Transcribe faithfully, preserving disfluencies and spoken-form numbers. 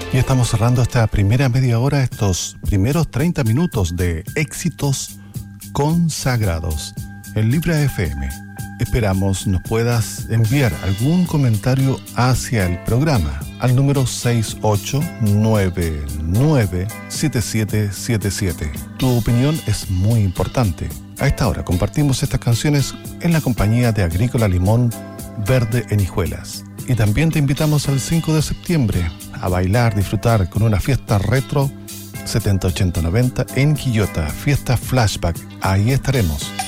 Y estamos cerrando esta primera media hora, estos primeros treinta minutos de éxitos consagrados en Libra F M. Esperamos nos puedas enviar algún comentario hacia el programa al número seis ocho nueve nueve siete siete siete siete. Tu opinión es muy importante. A esta hora compartimos estas canciones en la compañía de Agrícola Limón Verde en Hijuelas. Y también te invitamos al cinco de septiembre a bailar, disfrutar con una fiesta retro setenta, ochenta, noventa en Quillota, fiesta Flashback. Ahí estaremos.